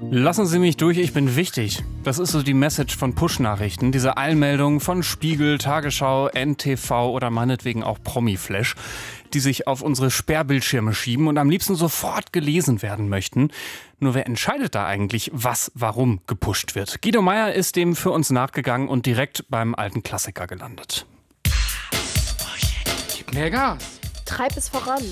Lassen Sie mich durch, ich bin wichtig. Das ist so die Message von Push-Nachrichten, diese Eilmeldungen von Spiegel, Tagesschau, NTV oder meinetwegen auch Promiflash, die sich auf unsere Sperrbildschirme schieben und am liebsten sofort gelesen werden möchten. Nur wer entscheidet da eigentlich, was warum gepusht wird? Guido Meyer ist dem für uns nachgegangen und direkt beim alten Klassiker gelandet. Gib mehr Gas. Treib es voran.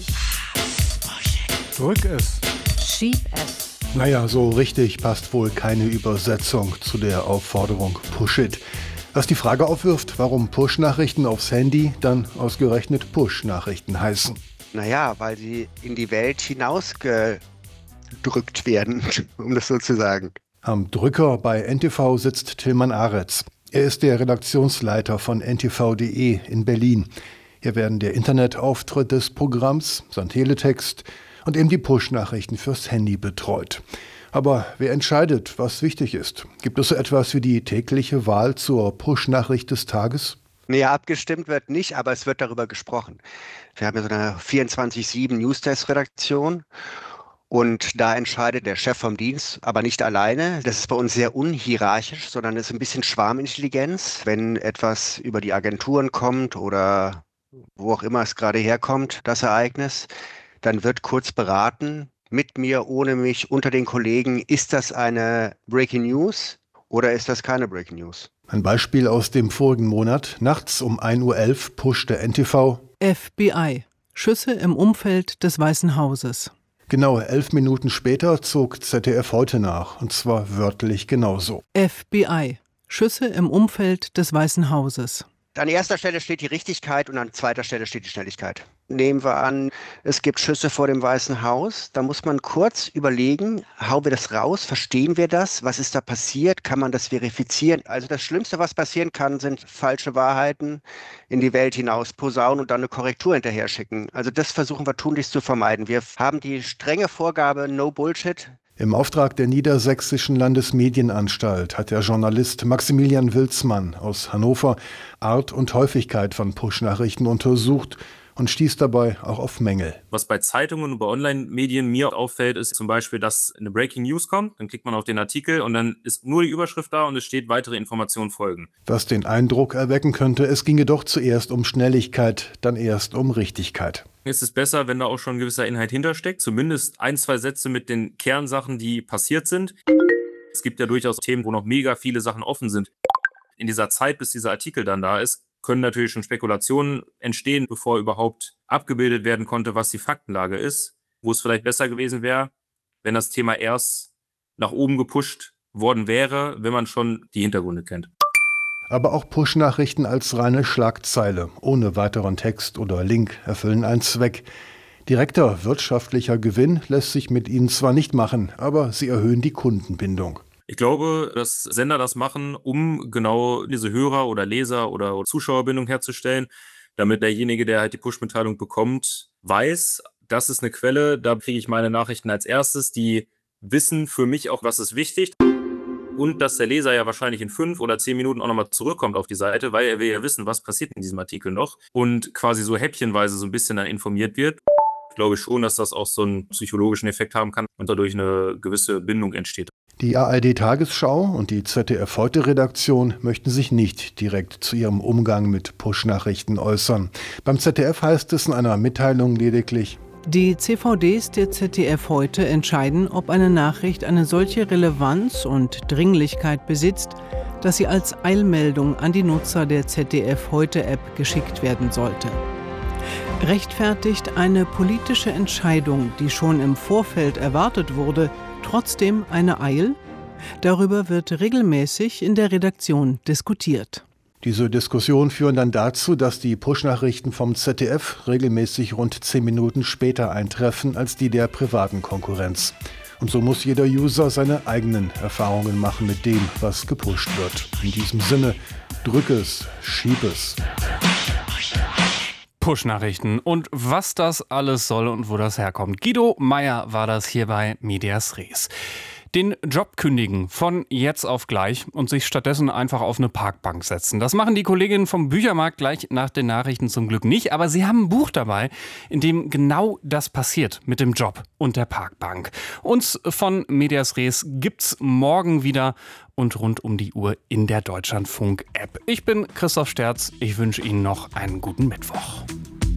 Drück es. Schieb es. Naja, so richtig passt wohl keine Übersetzung zu der Aufforderung Push it. Was die Frage aufwirft, warum Push-Nachrichten aufs Handy dann ausgerechnet Push-Nachrichten heißen. Naja, weil sie in die Welt hinausgedrückt werden, um das so zu sagen. Am Drücker bei NTV sitzt Tilman Aretz. Er ist der Redaktionsleiter von ntv.de in Berlin. Hier werden der Internetauftritt des Programms, sein Teletext und eben die Push-Nachrichten fürs Handy betreut. Aber wer entscheidet, was wichtig ist? Gibt es so etwas wie die tägliche Wahl zur Push-Nachricht des Tages? Nee, abgestimmt wird nicht, aber es wird darüber gesprochen. Wir haben ja so eine 24/7 Newsdesk-Redaktion und da entscheidet der Chef vom Dienst, aber nicht alleine. Das ist bei uns sehr unhierarchisch, sondern es ist ein bisschen Schwarmintelligenz. Wenn etwas über die Agenturen kommt oder wo auch immer es gerade herkommt, das Ereignis, dann wird kurz beraten, mit mir, ohne mich, unter den Kollegen, ist das eine Breaking News oder ist das keine Breaking News? Ein Beispiel aus dem vorigen Monat. Nachts um 1.11 Uhr pushte NTV FBI. Schüsse im Umfeld des Weißen Hauses. Genau 11 Minuten später zog ZDF heute nach, und zwar wörtlich genauso. FBI. Schüsse im Umfeld des Weißen Hauses. An erster Stelle steht die Richtigkeit und an zweiter Stelle steht die Schnelligkeit. Nehmen wir an, es gibt Schüsse vor dem Weißen Haus. Da muss man kurz überlegen, hauen wir das raus, verstehen wir das, was ist da passiert, kann man das verifizieren? Also das Schlimmste, was passieren kann, sind falsche Wahrheiten in die Welt hinaus posaunen und dann eine Korrektur hinterher schicken. Also das versuchen wir tunlichst zu vermeiden. Wir haben die strenge Vorgabe, no Bullshit. Im Auftrag der Niedersächsischen Landesmedienanstalt hat der Journalist Maximilian Wilsmann aus Hannover Art und Häufigkeit von Push-Nachrichten untersucht und stieß dabei auch auf Mängel. Was bei Zeitungen und bei Online-Medien mir auffällt, ist zum Beispiel, dass eine Breaking News kommt, dann klickt man auf den Artikel und dann ist nur die Überschrift da und es steht, weitere Informationen folgen. Was den Eindruck erwecken könnte, es ginge doch zuerst um Schnelligkeit, dann erst um Richtigkeit. Es ist besser, wenn da auch schon ein gewisser Inhalt hintersteckt, zumindest 1, 2 Sätze mit den Kernsachen, die passiert sind. Es gibt ja durchaus Themen, wo noch mega viele Sachen offen sind. In dieser Zeit, bis dieser Artikel dann da ist, können natürlich schon Spekulationen entstehen, bevor überhaupt abgebildet werden konnte, was die Faktenlage ist. Wo es vielleicht besser gewesen wäre, wenn das Thema erst nach oben gepusht worden wäre, wenn man schon die Hintergründe kennt. Aber auch Push-Nachrichten als reine Schlagzeile, ohne weiteren Text oder Link, erfüllen einen Zweck. Direkter wirtschaftlicher Gewinn lässt sich mit ihnen zwar nicht machen, aber sie erhöhen die Kundenbindung. Ich glaube, dass Sender das machen, um genau diese Hörer- oder Leser- oder Zuschauerbindung herzustellen, damit derjenige, der halt die Push-Mitteilung bekommt, weiß, das ist eine Quelle, da kriege ich meine Nachrichten als erstes, die wissen für mich auch, was ist wichtig. Und dass der Leser ja wahrscheinlich in 5 oder 10 Minuten auch nochmal zurückkommt auf die Seite, weil er will ja wissen, was passiert in diesem Artikel noch und quasi so häppchenweise so ein bisschen dann informiert wird. Ich glaube schon, dass das auch so einen psychologischen Effekt haben kann und dadurch eine gewisse Bindung entsteht. Die ARD-Tagesschau und die ZDF-Heute-Redaktion möchten sich nicht direkt zu ihrem Umgang mit Push-Nachrichten äußern. Beim ZDF heißt es in einer Mitteilung lediglich: Die CVDs der ZDF Heute entscheiden, ob eine Nachricht eine solche Relevanz und Dringlichkeit besitzt, dass sie als Eilmeldung an die Nutzer der ZDF Heute-App geschickt werden sollte. Rechtfertigt eine politische Entscheidung, die schon im Vorfeld erwartet wurde, trotzdem eine Eil? Darüber wird regelmäßig in der Redaktion diskutiert. Diese Diskussionen führen dann dazu, dass die Push-Nachrichten vom ZDF regelmäßig rund 10 Minuten später eintreffen als die der privaten Konkurrenz. Und so muss jeder User seine eigenen Erfahrungen machen mit dem, was gepusht wird. In diesem Sinne, drück es, schieb es. Push-Nachrichten und was das alles soll und wo das herkommt. Guido Meyer war das hier bei Medias Res. Den Job kündigen von jetzt auf gleich und sich stattdessen einfach auf eine Parkbank setzen. Das machen die Kolleginnen vom Büchermarkt gleich nach den Nachrichten zum Glück nicht. Aber sie haben ein Buch dabei, in dem genau das passiert mit dem Job und der Parkbank. Uns von Medias Res gibt's morgen wieder und rund um die Uhr in der Deutschlandfunk-App. Ich bin Christoph Sterz. Ich wünsche Ihnen noch einen guten Mittwoch.